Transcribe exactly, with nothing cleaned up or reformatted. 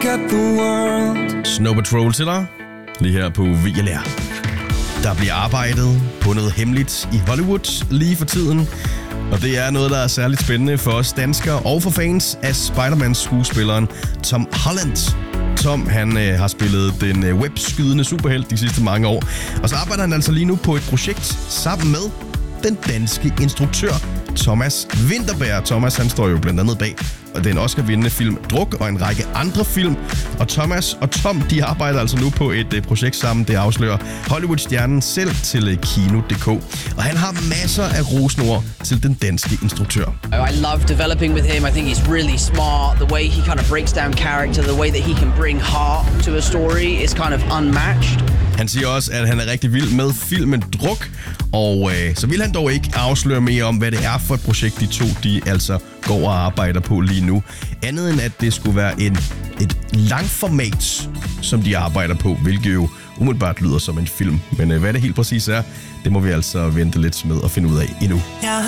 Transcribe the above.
at the world. Snow Patrol til dig, lige her på V L R. Der bliver arbejdet på noget hemmeligt i Hollywood lige for tiden. Og det er noget, der er særligt spændende for os danskere og for fans af Spider-Man-skuespilleren Tom Holland. Tom, han øh, har spillet den øh, webskydende superhelt de sidste mange år. Og så arbejder han altså lige nu på et projekt sammen med den danske instruktør Thomas Vinterberg. Thomas, han står jo blandt andet bag den Oscar-vindende film Druk og en række andre film. Og Thomas og Tom, de arbejder altså nu på et uh, projekt sammen. Det afslører Hollywood-stjernen selv til uh, Kino punktum d k. Og han har masser af rosende ord til den danske instruktør. I love developing with him. I think he's really smart. The way he kind of breaks down character, the way that he can bring heart to a story is kind of unmatched. Han siger også, at han er rigtig vild med filmen Druk, og øh, så vil han dog ikke afsløre mere om, hvad det er for et projekt, de to de altså går og arbejder på lige nu. Andet end, at det skulle være en, et langformat, som de arbejder på, hvilket jo umiddelbart lyder som en film. Men øh, hvad det helt præcis er, det må vi altså vente lidt med at finde ud af endnu.